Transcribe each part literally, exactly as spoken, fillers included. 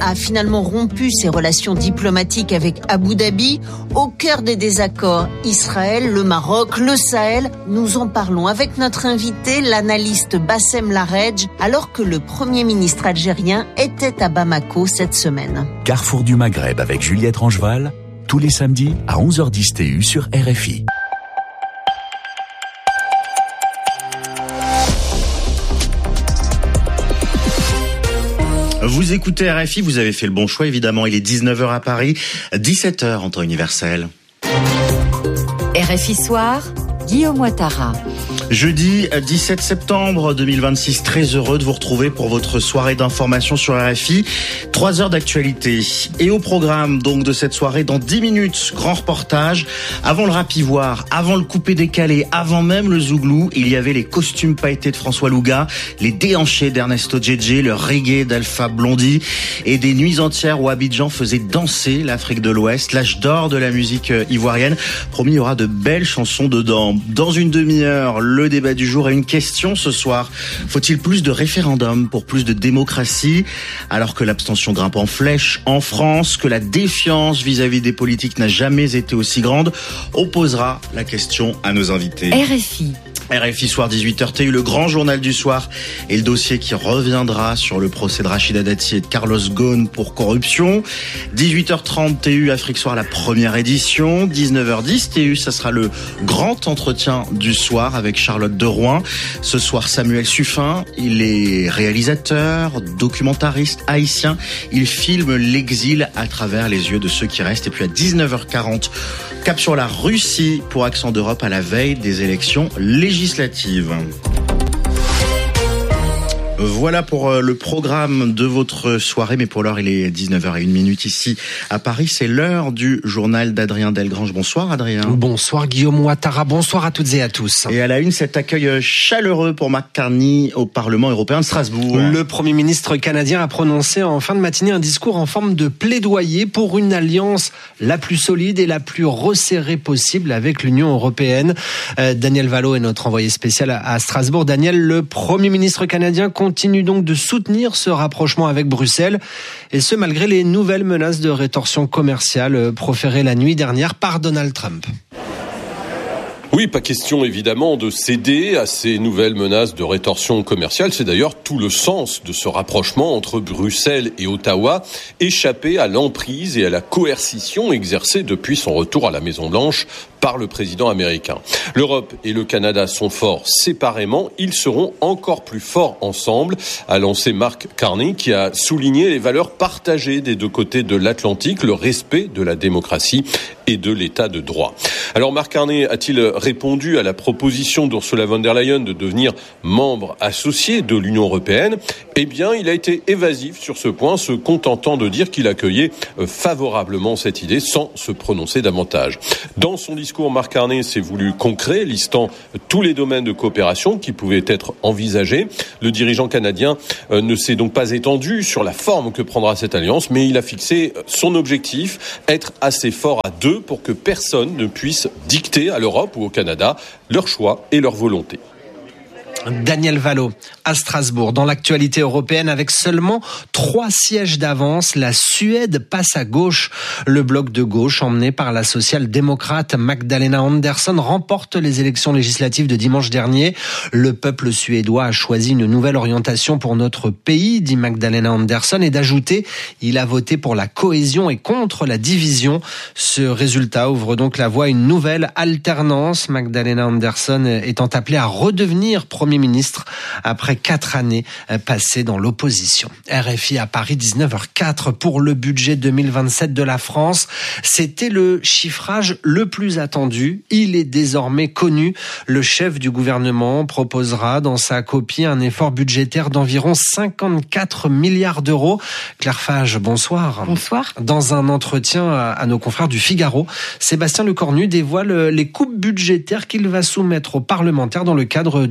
a finalement rompu ses relations diplomatiques avec Abu Dhabi. Au cœur des désaccords, Israël, le Maroc, le Sahel. Nous en parlons avec notre invité, l'analyste Bassem Laredj, alors que le Premier ministre algérien était à Bamako cette semaine. Carrefour du Maghreb avec Juliette Rangeval, tous les samedis à onze heures dix T U sur R F I. Vous écoutez R F I, vous avez fait le bon choix évidemment, il est dix-neuf heures à Paris, dix-sept heures en temps universel. R F I Soir, Guillaume Ouattara. Jeudi dix-sept septembre deux mille vingt-six, très heureux de vous retrouver pour votre soirée d'information sur R F I. Trois heures d'actualité. Et au programme donc de cette soirée, dans dix minutes, grand reportage. Avant le rapivoire, avant le coupé décalé, avant même le zouglou, il y avait les costumes pailletés de François Louga, les déhanchés d'Ernesto Djedje, le reggae d'Alpha Blondy et des nuits entières où Abidjan faisait danser l'Afrique de l'Ouest, l'âge d'or de la musique ivoirienne. Promis, il y aura de belles chansons dedans. Dans une demi-heure, le débat du jour et une question ce soir. Faut-il plus de référendums pour plus de démocratie, alors que l'abstention grimpe en flèche en France, que la défiance vis-à-vis des politiques n'a jamais été aussi grande? On posera la question à nos invités. R F I. R F I Soir, dix-huit heures T U, le grand journal du soir et le dossier qui reviendra sur le procès de Rachida Dati et de Carlos Ghosn pour corruption. dix-huit heures trente T U, Afrique Soir, la première édition. dix-neuf heures dix T U, ça sera le grand entretien du soir avec Charlotte de Rouen. Ce soir, Samuel Suffin, il est réalisateur, documentariste haïtien. Il filme l'exil à travers les yeux de ceux qui restent. Et puis à dix-neuf heures quarante, cap sur la Russie pour Accent d'Europe à la veille des élections législatives. Voilà pour le programme de votre soirée, mais pour l'heure, il est dix-neuf heures zéro une ici à Paris. C'est l'heure du journal d'Adrien Delgrange. Bonsoir Adrien. Bonsoir Guillaume Ouattara, bonsoir à toutes et à tous. Et à la une, cet accueil chaleureux pour Mark Carney au Parlement européen de Strasbourg. Le Premier ministre canadien a prononcé en fin de matinée un discours en forme de plaidoyer pour une alliance la plus solide et la plus resserrée possible avec l'Union européenne. Euh, Daniel Valo est notre envoyé spécial à Strasbourg. Daniel, le Premier ministre canadien compte continue donc de soutenir ce rapprochement avec Bruxelles, et ce malgré les nouvelles menaces de rétorsion commerciale proférées la nuit dernière par Donald Trump. Oui, pas question évidemment de céder à ces nouvelles menaces de rétorsion commerciale. C'est d'ailleurs tout le sens de ce rapprochement entre Bruxelles et Ottawa, échapper à l'emprise et à la coercition exercée depuis son retour à la Maison-Blanche par le président américain. L'Europe et le Canada sont forts séparément, ils seront encore plus forts ensemble, a lancé Mark Carney, qui a souligné les valeurs partagées des deux côtés de l'Atlantique, le respect de la démocratie et de l'état de droit. Alors Mark Carney a-t-il répondu à la proposition d'Ursula von der Leyen de devenir membre associé de l'Union européenne? Eh bien, il a été évasif sur ce point, se contentant de dire qu'il accueillait favorablement cette idée sans se prononcer davantage. Dans son discours, Mark Carney s'est voulu concret, listant tous les domaines de coopération qui pouvaient être envisagés. Le dirigeant canadien ne s'est donc pas étendu sur la forme que prendra cette alliance, mais il a fixé son objectif, être assez fort à deux pour que personne ne puisse dicter à l'Europe ou au Canada leur choix et leur volonté. Daniel Valo à Strasbourg. Dans l'actualité européenne, avec seulement trois sièges d'avance, la Suède passe à gauche. Le bloc de gauche, emmené par la social-démocrate Magdalena Andersson, remporte les élections législatives de dimanche dernier. Le peuple suédois a choisi une nouvelle orientation pour notre pays, dit Magdalena Andersson, et d'ajouter, il a voté pour la cohésion et contre la division. Ce résultat ouvre donc la voie à une nouvelle alternance, Magdalena Andersson étant appelée à redevenir Premier ministre après quatre années passées dans l'opposition. R F I à Paris, dix-neuf heures quatre pour le budget deux mille vingt-sept de la France. C'était le chiffrage le plus attendu. Il est désormais connu. Le chef du gouvernement proposera dans sa copie un effort budgétaire d'environ cinquante-quatre milliards d'euros. Claire Fage, bonsoir. Bonsoir. Dans un entretien à nos confrères du Figaro, Sébastien Lecornu dévoile les coupes budgétaires qu'il va soumettre aux parlementaires dans le cadre du projet de loi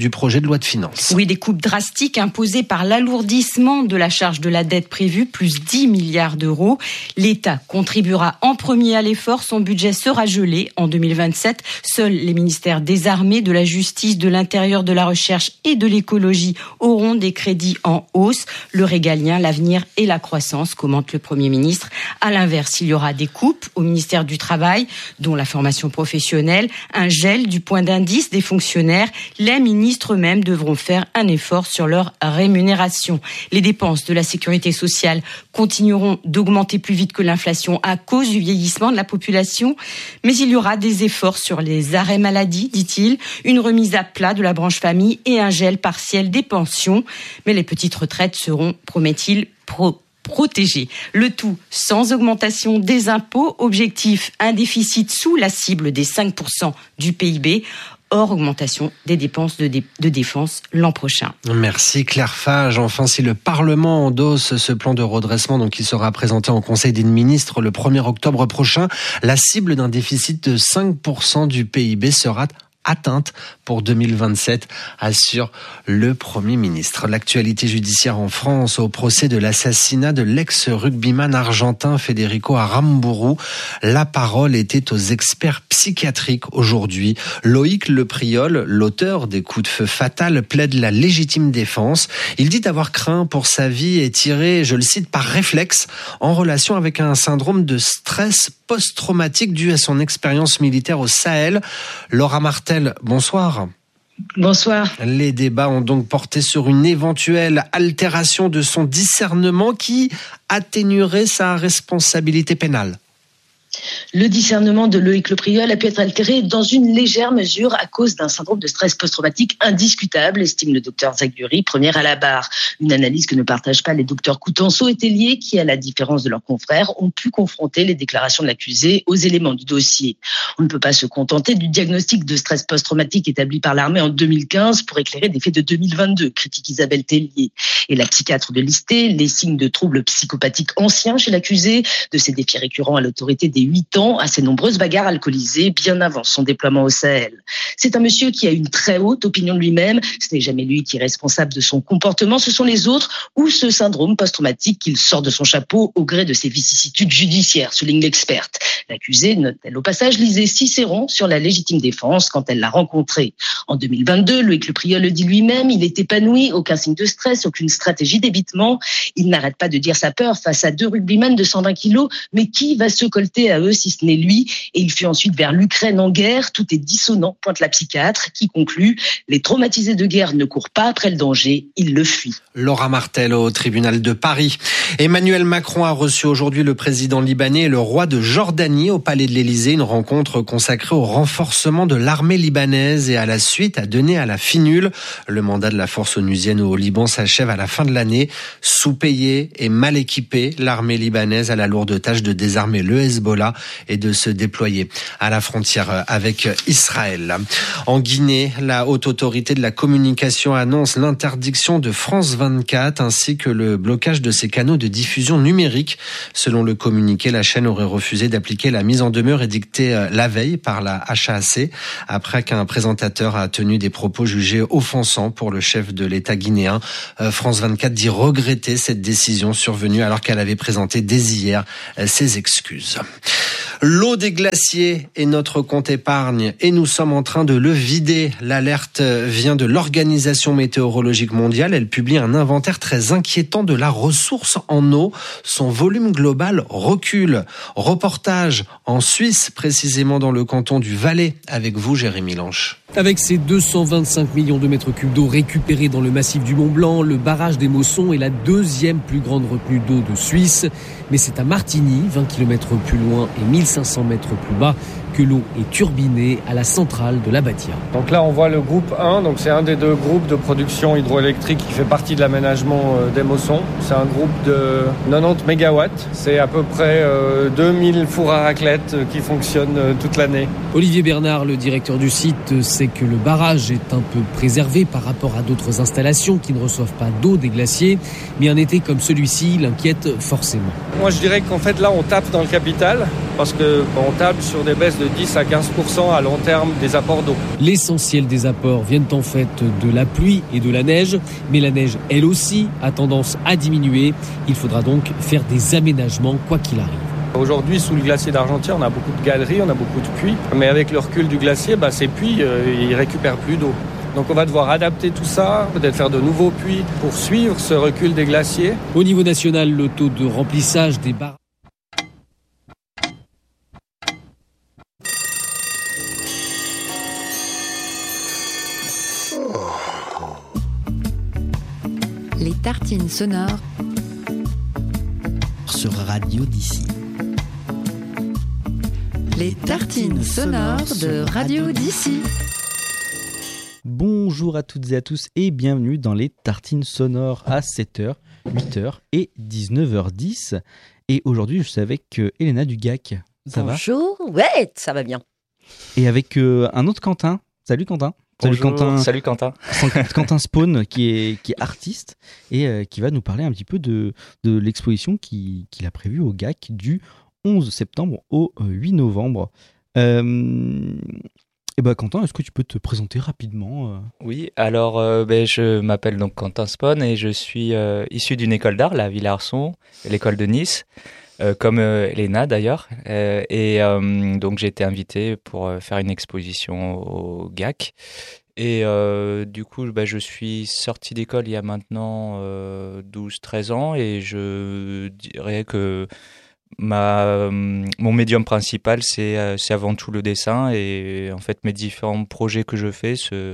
loi de finances. Oui, des coupes drastiques imposées par l'alourdissement de la charge de la dette prévue, plus dix milliards d'euros. L'État contribuera en premier à l'effort. Son budget sera gelé en deux mille vingt-sept. Seuls les ministères des Armées, de la Justice, de l'Intérieur, de la Recherche et de l'Écologie auront des crédits en hausse. Le régalien, l'avenir et la croissance, commente le Premier ministre. À l'inverse, il y aura des coupes au ministère du Travail, dont la formation professionnelle, un gel du point d'indice des fonctionnaires. Les ministres eux-mêmes devront faire un effort sur leur rémunération. Les dépenses de la sécurité sociale continueront d'augmenter plus vite que l'inflation à cause du vieillissement de la population. Mais il y aura des efforts sur les arrêts maladie, dit-il, une remise à plat de la branche famille et un gel partiel des pensions. Mais les petites retraites seront, promet-il, pro protégés. Le tout sans augmentation des impôts. Objectif, un déficit sous la cible des cinq pour cent du P I B. Hors augmentation des dépenses de, dé- de défense l'an prochain. Merci Claire Fage. Enfin, si le Parlement endosse ce plan de redressement, donc il sera présenté en Conseil des ministres le premier octobre prochain, la cible d'un déficit de cinq pour cent du P I B sera atteinte pour deux mille vingt-sept, assure le Premier ministre. L'actualité judiciaire en France au procès de l'assassinat de l'ex-rugbyman argentin Federico Aramburu. La parole était aux experts psychiatriques aujourd'hui. Loïc Lepriol, l'auteur des coups de feu fatals, plaide la légitime défense. Il dit avoir craint pour sa vie et tiré, je le cite, par réflexe en relation avec un syndrome de stress post-traumatique dû à son expérience militaire au Sahel. Laura Martel, bonsoir. Bonsoir. Les débats ont donc porté sur une éventuelle altération de son discernement qui atténuerait sa responsabilité pénale. Le discernement de Loïc Lepriol a pu être altéré dans une légère mesure à cause d'un syndrome de stress post-traumatique indiscutable, estime le docteur Zaguri, premier à la barre. Une analyse que ne partagent pas les docteurs Coutenceau et Tellier, qui, à la différence de leurs confrères, ont pu confronter les déclarations de l'accusé aux éléments du dossier. On ne peut pas se contenter du diagnostic de stress post-traumatique établi par l'armée en deux mille quinze pour éclairer des faits de deux mille vingt-deux, critique Isabelle Tellier. Et la psychiatre de lister les signes de troubles psychopathiques anciens chez l'accusé, de ses défis récurrents à l'autorité des huit ans, à ses nombreuses bagarres alcoolisées bien avant son déploiement au Sahel. C'est un monsieur qui a une très haute opinion de lui-même. Ce n'est jamais lui qui est responsable de son comportement, ce sont les autres ou ce syndrome post-traumatique qu'il sort de son chapeau au gré de ses vicissitudes judiciaires, souligne l'experte. L'accusée, note-t-elle au passage, lisait Cicéron sur la légitime défense quand elle l'a rencontré. En deux mille vingt-deux, Loïc Lepriol le dit lui-même, il est épanoui, aucun signe de stress, aucune stratégie d'évitement. Il n'arrête pas de dire sa peur face à deux rugbyman de cent vingt kilos, mais qui va se colter à eux si ce n'est lui? Et il fut ensuite vers l'Ukraine en guerre. Tout est dissonant, pointe la psychiatre, qui conclut: les traumatisés de guerre ne courent pas après le danger, ils le fuient. Laura Martel au tribunal de Paris. Emmanuel Macron a reçu aujourd'hui le président libanais et le roi de Jordanie au palais de l'Élysée, une rencontre consacrée au renforcement de l'armée libanaise et à la suite à donner à la finule. Le mandat de la force onusienne au Liban s'achève à la fin de l'année. Sous-payée et mal équipée, l'armée libanaise a la lourde tâche de désarmer le Hezbollah et de se déployer à la frontière avec Israël. En Guinée, la haute autorité de la communication annonce l'interdiction de France vingt-quatre ainsi que le blocage de ses canaux de diffusion numérique. Selon le communiqué, la chaîne aurait refusé d'appliquer la mise en demeure édictée la veille par la H A C après qu'un présentateur a tenu des propos jugés offensants pour le chef de l'État guinéen. France vingt-quatre dit regretter cette décision survenue alors qu'elle avait présenté dès hier ses excuses. L'eau des glaciers est notre compte épargne et nous sommes en train de le vider. L'alerte vient de l'Organisation météorologique mondiale. Elle publie un inventaire très inquiétant de la ressource en eau. Son volume global recule. Reportage en Suisse, précisément dans le canton du Valais. Avec vous, Jérémy Lanche. Avec ses deux cent vingt-cinq millions de mètres cubes d'eau récupérés dans le massif du Mont Blanc, le barrage des Mossons est la deuxième plus grande retenue d'eau de Suisse. Mais c'est à Martigny, vingt kilomètres plus loin et mille cinq cents mètres plus bas, que l'eau est turbinée à la centrale de la Batia. Donc là, on voit le groupe un, donc c'est un des deux groupes de production hydroélectrique qui fait partie de l'aménagement des Mossons. C'est un groupe de quatre-vingt-dix mégawatts. C'est à peu près euh, deux mille fours à raclette qui fonctionnent euh, toute l'année. Olivier Bernard, le directeur du site, sait que le barrage est un peu préservé par rapport à d'autres installations qui ne reçoivent pas d'eau des glaciers. Mais un été comme celui-ci l'inquiète forcément. Moi, je dirais qu'en fait, là, on tape dans le capital parce qu'on tape sur des baisses de dix à quinze pour cent à long terme des apports d'eau. L'essentiel des apports viennent en fait de la pluie et de la neige, mais la neige, elle aussi, a tendance à diminuer. Il faudra donc faire des aménagements quoi qu'il arrive. Aujourd'hui, sous le glacier d'Argentière, on a beaucoup de galeries, on a beaucoup de puits. Mais avec le recul du glacier, bah, ces puits, euh, ils récupèrent plus d'eau. Donc on va devoir adapter tout ça, peut-être faire de nouveaux puits pour suivre ce recul des glaciers. Au niveau national, le taux de remplissage des barrages... Les tartines sonores sur Radio d'ici. Les tartines sonores de Radio d'ici. Bonjour à toutes et à tous et bienvenue dans les tartines sonores à sept heures, huit heures et dix-neuf heures dix. Et aujourd'hui, je suis avec euh, Elena du G A C. Ça Bonjour, va ouais, ça va bien. Et avec euh, un autre Quentin. Salut Quentin. Salut Bonjour. Quentin. Salut Quentin. Quentin Spawn qui est, qui est artiste et euh, qui va nous parler un petit peu de, de l'exposition qui, qu'il a prévue au G A C du onze septembre au huit novembre. Euh, et ben Quentin, est-ce que tu peux te présenter rapidement euh... Oui, alors euh, ben, je m'appelle donc Quentin Spawn et je suis euh, issu d'une école d'art, la Villa Arson, l'école de Nice, euh, comme euh, Elena d'ailleurs. Euh, et euh, donc j'ai été invité pour euh, faire une exposition au G A C. Et euh, du coup, bah, je suis sorti d'école il y a maintenant euh, douze treize ans et je dirais que ma, mon médium principal, c'est, c'est avant tout le dessin. Et en fait, mes différents projets que je fais, se,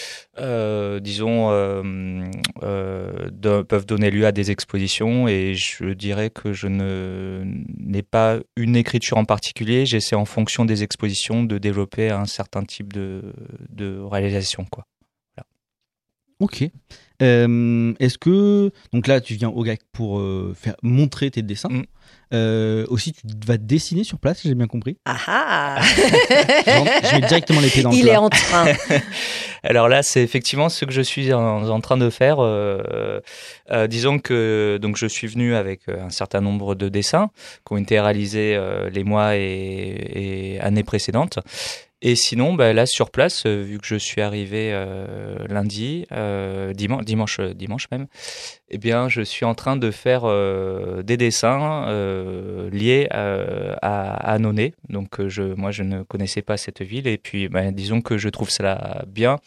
euh, disons, euh, euh, de, peuvent donner lieu à des expositions. Et je dirais que je ne, n'ai pas une écriture en particulier. J'essaie en fonction des expositions de développer un certain type de, de réalisation, quoi. Voilà. Ok. Euh, est-ce que donc là tu viens au G A C pour euh, faire montrer tes dessins. Mm. Euh, aussi tu vas dessiner sur place, si j'ai bien compris. Ah ah. Genre, je mets directement les pieds dans le Il plat. est en train. Alors là, c'est effectivement ce que je suis en, en train de faire. Euh, euh, disons que donc je suis venu avec un certain nombre de dessins qui ont été réalisés euh, les mois et, et années précédentes. Et sinon, bah, là sur place, euh, vu que je suis arrivé euh, lundi, euh, dimanche, dimanche, dimanche même, eh bien, je suis en train de faire euh, des dessins euh, liés euh, à, à Annonay. Donc, euh, je, moi, je ne connaissais pas cette ville, et puis, bah, disons que je trouve cela bien.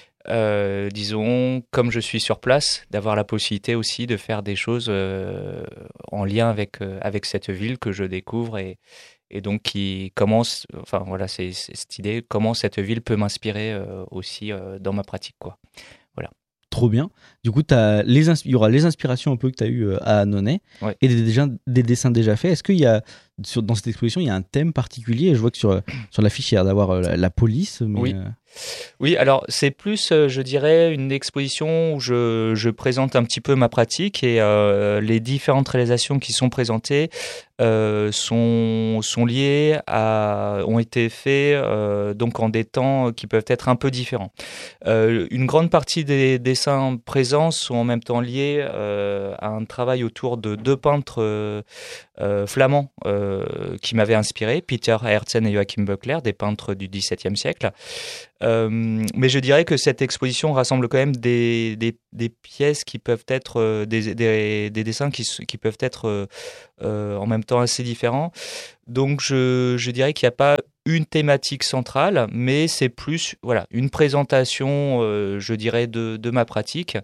Euh, disons, comme je suis sur place, d'avoir la possibilité aussi de faire des choses euh, en lien avec euh, avec cette ville que je découvre et et donc qui commence, enfin voilà, c'est, c'est cette idée, comment cette ville peut m'inspirer euh, aussi euh, dans ma pratique, quoi. Voilà. Trop bien. Du coup, t'as les insp- il y aura les inspirations un peu que tu as eues à Annonay, ouais. Et des, déjà, des dessins déjà faits. Est-ce qu'il y a, sur, dans cette exposition, il y a un thème particulier ? Je vois que sur, sur l'affiche, il y a d'avoir euh, la, la police. Mais oui. Euh... Oui, alors c'est plus, euh, je dirais, une exposition où je, je présente un petit peu ma pratique et euh, les différentes réalisations qui sont présentées euh, sont, sont liées à, ont été faites euh, donc en des temps qui peuvent être un peu différents. Euh, une grande partie des dessins présents sont en même temps liés euh, à un travail autour de deux peintres euh, euh, flamands euh, qui m'avaient inspiré, Peter Hertzen et Joachim Böckler, des peintres du dix-septième siècle. Euh, mais je dirais que cette exposition rassemble quand même des, des, des pièces qui peuvent être euh, des, des, des dessins qui, qui peuvent être euh, euh, en même temps assez différents. Donc je, je dirais qu'il n'y a pas une thématique centrale, mais c'est plus voilà, une présentation, euh, je dirais, de, de ma pratique.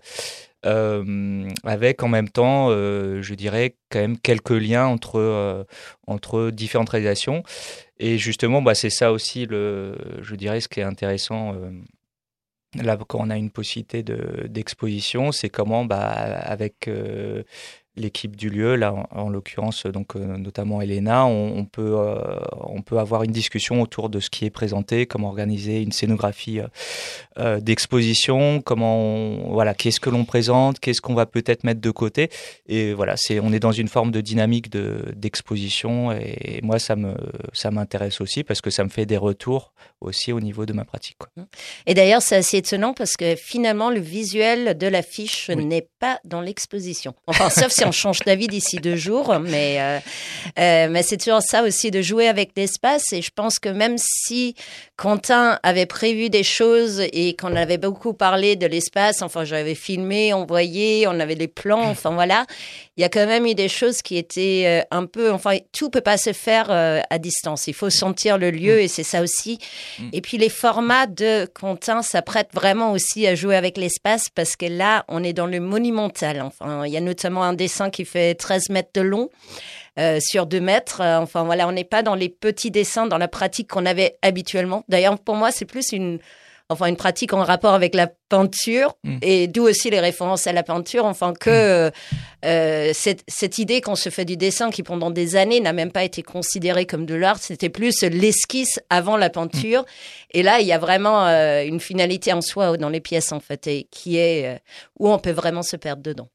Euh, avec en même temps, euh, je dirais, quand même quelques liens entre, euh, entre différentes réalisations. Et justement, bah, c'est ça aussi, le, je dirais, ce qui est intéressant euh, là, quand on a une possibilité de, d'exposition, c'est comment, bah, avec euh, l'équipe du lieu, là, en, en l'occurrence, donc, euh, notamment Elena, on, on, peut, euh, on peut avoir une discussion autour de ce qui est présenté, comment organiser une scénographie euh, euh, d'exposition, comment on, voilà, qu'est-ce que l'on présente, qu'est-ce qu'on va peut-être mettre de côté. Et voilà, c'est, on est dans une forme de dynamique de, d'exposition et moi, ça, me, ça m'intéresse aussi parce que ça me fait des retours aussi au niveau de ma pratique, quoi. Et d'ailleurs, c'est assez étonnant parce que finalement, le visuel de l'affiche oui. n'est pas dans l'exposition. Enfin, sauf si si on change d'avis d'ici deux jours. Mais, euh, euh, mais c'est toujours ça aussi de jouer avec l'espace. Et je pense que même si Quentin avait prévu des choses et qu'on avait beaucoup parlé de l'espace, enfin, j'avais filmé, envoyé, on avait les plans, enfin voilà, il y a quand même eu des choses qui étaient euh, un peu, enfin, tout peut pas se faire euh, à distance. Il faut sentir le lieu et c'est ça aussi. Et puis les formats de Quentin s'apprêtent vraiment aussi à jouer avec l'espace parce que là, on est dans le monumental. Enfin, il y a notamment un dessin qui fait treize mètres de long. Euh, sur deux mètres. Euh, enfin, voilà, on n'est pas dans les petits dessins, dans la pratique qu'on avait habituellement. D'ailleurs, pour moi, c'est plus une, enfin, une pratique en rapport avec la peinture mmh. et d'où aussi les références à la peinture. Enfin, que euh, cette, cette idée qu'on se fait du dessin qui, pendant des années, n'a même pas été considérée comme de l'art. C'était plus l'esquisse avant la peinture. Mmh. Et là, il y a vraiment euh, une finalité en soi dans les pièces, en fait, et qui est euh, où on peut vraiment se perdre dedans.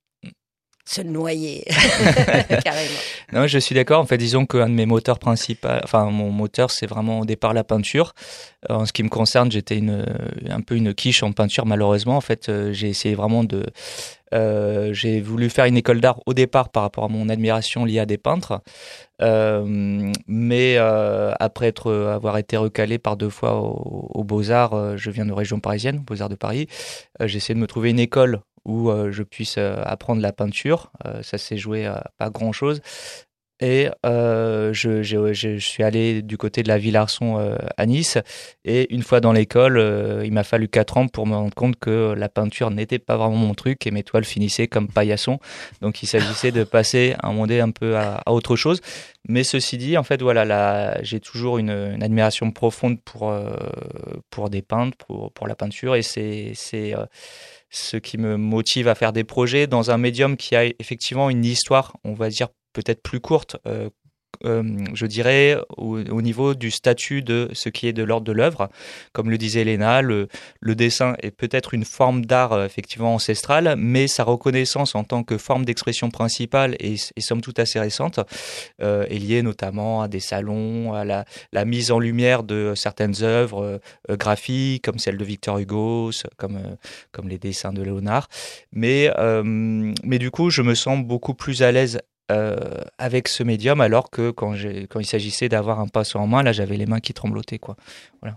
Se noyer, carrément. Non, je suis d'accord. En fait, disons qu'un de mes moteurs principaux, enfin, mon moteur, c'est vraiment au départ la peinture. En ce qui me concerne, j'étais une, un peu une quiche en peinture, malheureusement. En fait, j'ai essayé vraiment de, euh, j'ai voulu faire une école d'art au départ par rapport à mon admiration liée à des peintres. Euh, mais euh, après être, avoir été recalé par deux fois aux au Beaux-Arts, euh, je viens de région parisienne, Beaux-Arts de Paris, euh, j'ai essayé de me trouver une école où euh, je puisse euh, apprendre la peinture. Euh, ça s'est joué à pas grand-chose. Et euh, je, je, je suis allé du côté de la Villarson euh, à Nice. Et une fois dans l'école, euh, il m'a fallu quatre ans pour me rendre compte que la peinture n'était pas vraiment mon truc et mes toiles finissaient comme paillasson. Donc il s'agissait de passer un monde un peu à, à autre chose. Mais ceci dit, en fait, voilà, là, j'ai toujours une, une admiration profonde pour, euh, pour des peintres, pour, pour la peinture. Et c'est... c'est euh, ce qui me motive à faire des projets dans un médium qui a effectivement une histoire, on va dire, peut-être plus courte, euh, euh, je dirais, au, au niveau du statut de ce qui est de l'ordre de l'œuvre. Comme le disait Léna, le, le dessin est peut-être une forme d'art euh, effectivement ancestrale, mais sa reconnaissance en tant que forme d'expression principale est, est somme toute assez récente, euh, est liée notamment à des salons, à la, la mise en lumière de certaines œuvres euh, graphiques, comme celle de Victor Hugo, comme, euh, comme les dessins de Léonard. Mais, euh, mais du coup, je me sens beaucoup plus à l'aise Euh, avec ce médium, alors que quand, j'ai, quand il s'agissait d'avoir un pinceau en main, là j'avais les mains qui tremblotaient, quoi. Voilà.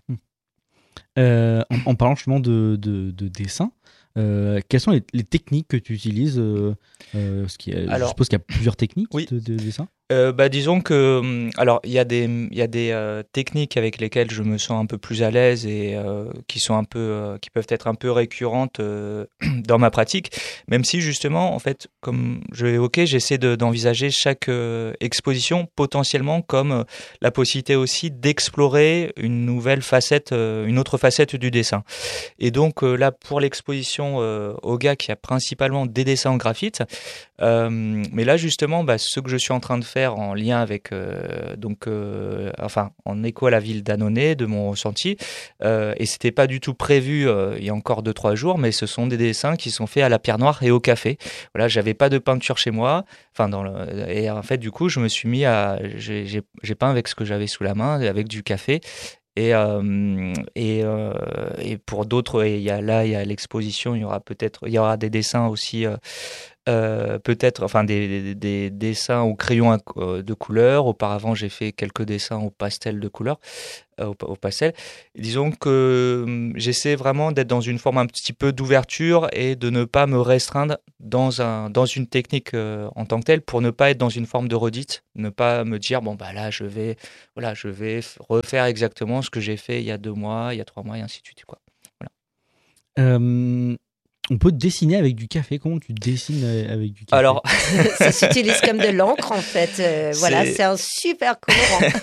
Euh, en, en parlant justement de, de, de dessin, euh, quelles sont les, les techniques que tu utilises euh, euh, parce qu'il y a, alors, je suppose qu'il y a plusieurs techniques oui. de, de dessin. Euh, bah, disons que, alors il y a des, il y a des euh, techniques avec lesquelles je me sens un peu plus à l'aise et euh, qui sont un peu, euh, qui peuvent être un peu récurrentes euh, dans ma pratique, même si justement, en fait, comme je l'ai évoqué, j'essaie de, d'envisager chaque euh, exposition potentiellement comme euh, la possibilité aussi d'explorer une nouvelle facette, euh, une autre facette du dessin. Et donc euh, là, pour l'exposition euh, au G A C, il y a principalement des dessins en graphite, euh, mais là justement, bah, ce que je suis en train de faire en lien avec, euh, donc, euh, enfin, en écho à la ville d'Annonay, de mon ressenti, euh, et c'était pas du tout prévu euh, il y a encore deux trois jours, mais ce sont des dessins qui sont faits à la pierre noire et au café. Voilà, j'avais pas de peinture chez moi, enfin dans le, et en fait du coup je me suis mis à, j'ai, j'ai, j'ai peint avec ce que j'avais sous la main, avec du café. Et, euh, et, euh, et pour d'autres, il y a, là, il y a l'exposition, il y aura peut-être, il y aura des dessins aussi, euh, euh, peut-être, enfin des, des, des dessins au crayon de couleur. Auparavant, j'ai fait quelques dessins au pastel de couleur, euh, au, au pastel. Disons que euh, j'essaie vraiment d'être dans une forme un petit peu d'ouverture et de ne pas me restreindre dans un, dans une technique euh, en tant que telle, pour ne pas être dans une forme de redite, ne pas me dire bon bah là je vais, voilà, je vais refaire exactement ce que j'ai fait il y a deux mois, il y a trois mois et ainsi de suite, quoi. Voilà. Euh... On peut dessiner avec du café. Comment tu dessines avec du café? Alors, ça s'utilise comme de l'encre en fait. Euh, voilà, c'est un super colorant.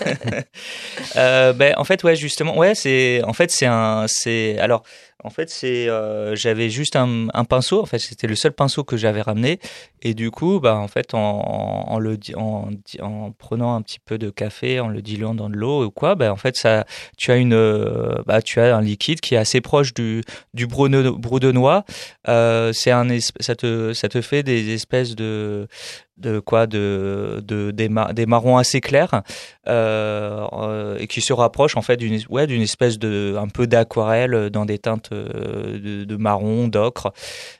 euh, ben en fait ouais justement ouais c'est en fait c'est un c'est alors en fait c'est euh, j'avais juste un, un pinceau. En fait c'était le seul pinceau que j'avais ramené et du coup bah en fait en, en, en le en, en prenant un petit peu de café, en le diluant dans de l'eau ou quoi, bah en fait ça tu as une bah tu as un liquide qui est assez proche du du brou de noix. Euh, c'est un ça te ça te fait des espèces de de quoi de, de des, mar- des marrons assez clairs euh, euh, et qui se rapprochent en fait d'une ouais d'une espèce de un peu d'aquarelle dans des teintes de, de marron, d'ocre.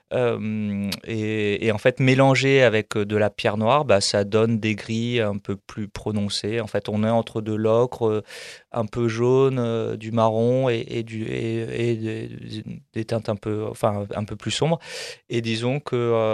Euh, et, et en fait mélangé avec de la pierre noire, bah, ça donne des gris un peu plus prononcés. En fait, on est entre de l'ocre, un peu jaune, euh, du marron et, et, du, et, et des, des teintes un peu, enfin, un peu plus sombres. Et disons que,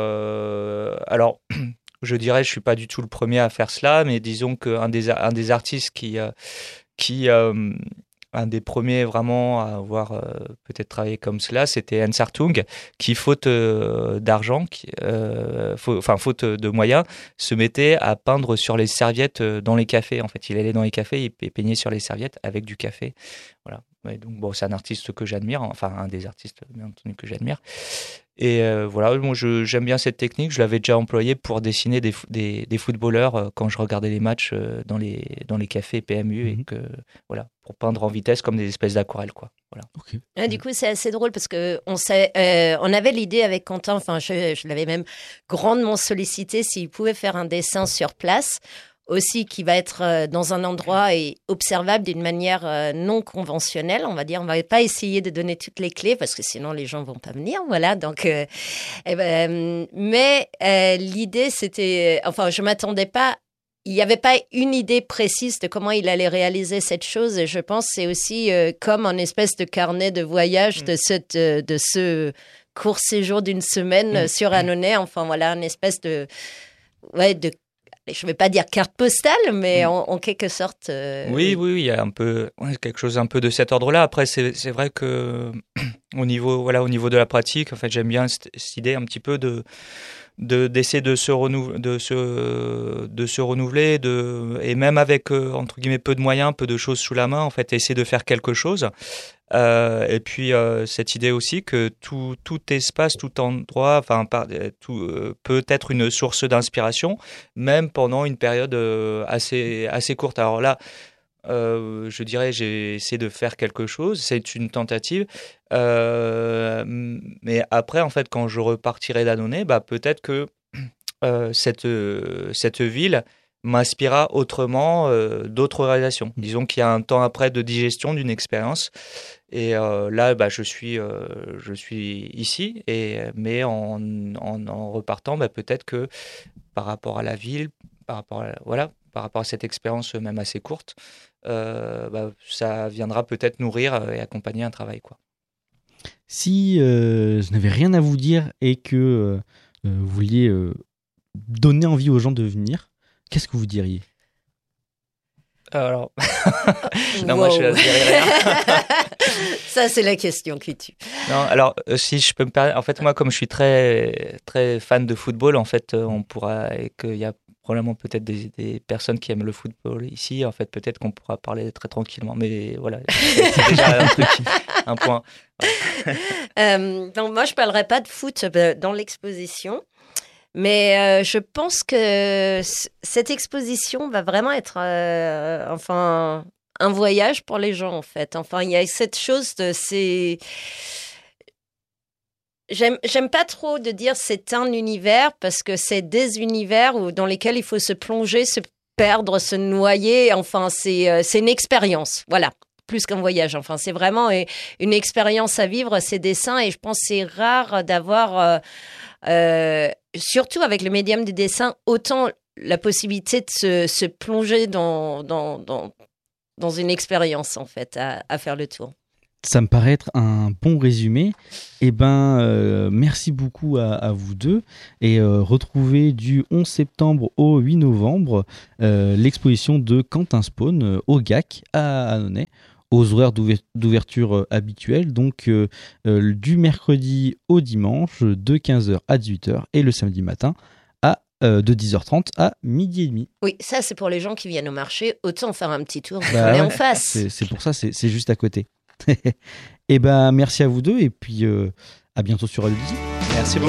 euh, alors, je dirais, je suis pas du tout le premier à faire cela, mais disons qu'un des, un des artistes qui, euh, qui euh, un des premiers vraiment à avoir euh, peut-être travaillé comme cela, c'était Hans Hartung, qui, faute euh, d'argent, qui, euh, faut, enfin faute de moyens, se mettait à peindre sur les serviettes dans les cafés. En fait, il allait dans les cafés et il peignait sur les serviettes avec du café. Voilà. Et donc bon, c'est un artiste que j'admire, enfin un des artistes bien entendu que j'admire. Et euh, voilà, moi je, j'aime bien cette technique. Je l'avais déjà employée pour dessiner des, des, des footballeurs euh, quand je regardais les matchs euh, dans les dans les cafés P M U mmh. et que voilà, pour peindre en vitesse comme des espèces d'aquarelles quoi. Voilà. Okay. Ah, du coup, c'est assez drôle parce que on sait, euh, on avait l'idée avec Quentin. Enfin, je, je l'avais même grandement sollicité s'il pouvait faire un dessin sur place. Aussi qui va être dans un endroit et observable d'une manière non conventionnelle, on va dire. On va pas essayer de donner toutes les clés parce que sinon les gens vont pas venir, voilà. Donc, euh, eh ben, mais euh, l'idée c'était, enfin, je m'attendais pas. Il n'y avait pas une idée précise de comment il allait réaliser cette chose. Et je pense que c'est aussi euh, comme un espèce de carnet de voyage de cette, euh, de ce court séjour d'une semaine mmh. sur Annonay. Enfin voilà, une espèce de, ouais, de je ne vais pas dire carte postale, mais en, en quelque sorte. Euh... Oui, oui, il y a un peu ouais, quelque chose un peu de cet ordre-là. Après, c'est, c'est vrai que au niveau, voilà, au niveau de la pratique, en fait, j'aime bien cette, cette idée un petit peu de, de d'essayer de se renouveler, de se, de se renouveler, de et même avec euh, entre guillemets peu de moyens, peu de choses sous la main, en fait, essayer de faire quelque chose. Euh, et puis euh, cette idée aussi que tout, tout espace, tout endroit, enfin par, tout euh, peut être une source d'inspiration, même pendant une période euh, assez assez courte. Alors là, euh, je dirais, j'ai essayé de faire quelque chose. C'est une tentative, euh, mais après, en fait, quand je repartirai d'Annonay, bah peut-être que euh, cette cette ville m'inspira autrement euh, d'autres réalisations. Disons qu'il y a un temps après de digestion d'une expérience. Et euh, là, bah, je suis, euh, je suis ici, et, mais en, en, en repartant, bah, peut-être que par rapport à la ville, par rapport à, voilà, par rapport à cette expérience même assez courte, euh, bah, ça viendra peut-être nourrir et accompagner un travail, quoi. Si euh, je n'avais rien à vous dire et que euh, vous vouliez euh, donner envie aux gens de venir, qu'est-ce que vous diriez ? Alors, non, wow. Moi je dirais rien. Ça, c'est la question qui tue. Non, alors euh, si je peux me permettre, en fait, moi, comme je suis très très fan de football, en fait, euh, on pourra et qu'il y a probablement peut-être des, des personnes qui aiment le football ici, en fait, peut-être qu'on pourra parler très tranquillement. Mais voilà, c'est déjà un truc, un point. Voilà. euh, donc moi, je parlerai pas de foot dans l'exposition. Mais euh, je pense que c- cette exposition va vraiment être euh, enfin, un voyage pour les gens, en fait. Enfin, il y a cette chose de... C'est... J'aime, j'aime pas trop de dire c'est un univers, parce que c'est des univers où, dans lesquels il faut se plonger, se perdre, se noyer. Enfin, c'est, euh, c'est une expérience, voilà. Plus qu'un voyage. Enfin, c'est vraiment une expérience à vivre, ces dessins. Et je pense que c'est rare d'avoir... Euh, euh, surtout avec le médium du dessin, autant la possibilité de se, se plonger dans, dans, dans, dans une expérience, en fait, à, à faire le tour. Ça me paraît être un bon résumé. Eh ben, euh, merci beaucoup à, à vous deux. Et euh, retrouvez du onze septembre au huit novembre euh, l'exposition de Quentin Spawn euh, au G A C à Annonay, aux horaires d'ouverture euh, habituels, donc euh, euh, du mercredi au dimanche de quinze heures à dix-huit heures et le samedi matin à, euh, de dix heures trente à midi et demi. Oui, ça c'est pour les gens qui viennent au marché, autant faire un petit tour, bah, on est ouais, en face. C'est, c'est pour ça, c'est, c'est juste à côté. Et ben merci à vous deux et puis euh, à bientôt sur Radio Dizzy. Merci beaucoup.